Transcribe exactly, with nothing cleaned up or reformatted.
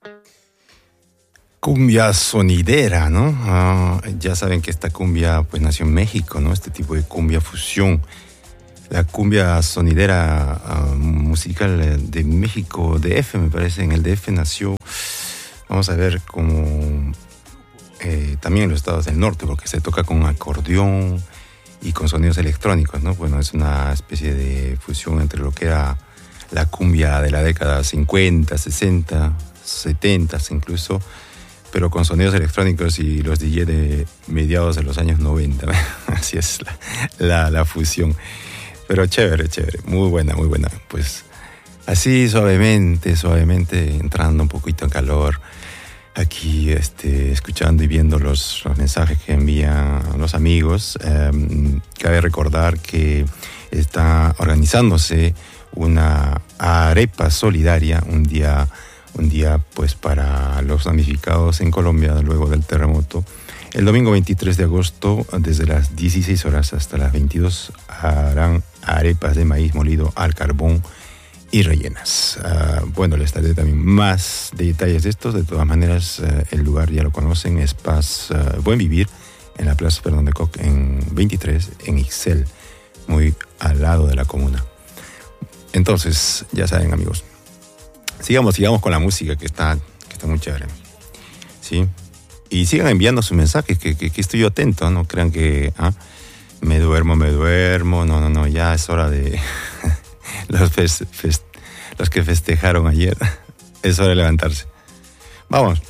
Cumbia sonidera, ¿no? Uh, ya saben que esta cumbia pues nació en México, ¿no? Este tipo de cumbia fusión. La cumbia sonidera uh, musical de México, D F me parece, en el D F nació, vamos a ver, como eh, también en los estados del norte, porque se toca con acordeón y con sonidos electrónicos, ¿no? Bueno, es una especie de fusión entre lo que era la cumbia de la década cincuenta, sesenta, setenta incluso, pero con sonidos electrónicos y los D J de mediados de los años noventa. Así es la, la, la fusión. Pero chévere, chévere, muy buena, muy buena. Pues así suavemente, suavemente, entrando un poquito en calor, aquí este, escuchando y viendo los, los mensajes que envían los amigos. Eh, cabe recordar que está organizándose una arepa solidaria, un día... Un día pues para los damnificados en Colombia luego del terremoto. El domingo veintitrés de agosto, desde las dieciséis horas hasta las veintidós, harán arepas de maíz molido al carbón y rellenas. Uh, bueno, les daré también más detalles de estos. De todas maneras, uh, el lugar ya lo conocen, es Paz uh, Buen Vivir, en la Plaza Fernando de Kock, en veintitrés, en Ixel, muy al lado de la comuna. Entonces, ya saben, amigos, Sigamos, sigamos con la música que está, que está muy chévere. ¿Sí? Y sigan enviando sus mensajes, que, que, que estoy yo atento. No crean que ¿ah? me duermo, me duermo. No, no, no, ya es hora de los, fest, fest, los que festejaron ayer. Es hora de levantarse. Vamos.